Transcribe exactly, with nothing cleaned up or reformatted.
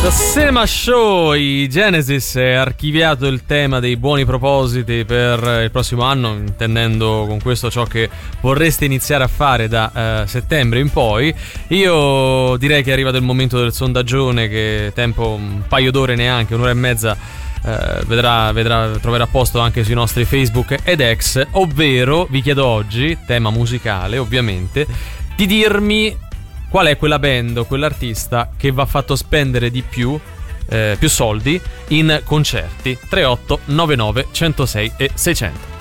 Cinema Show, i Genesis è archiviato il tema dei buoni propositi per il prossimo anno, intendendo con questo ciò che vorreste iniziare a fare da uh, settembre in poi. Io direi che è arrivato il momento del sondaggione, che tempo un paio d'ore, neanche un'ora e mezza, uh, vedrà, vedrà troverà posto anche sui nostri Facebook ed ex, ovvero vi chiedo oggi, tema musicale ovviamente, di dirmi qual è quella band o quell'artista che va fatto spendere di più, eh, più soldi in concerti. Tre otto nove nove uno zero sei e seicento.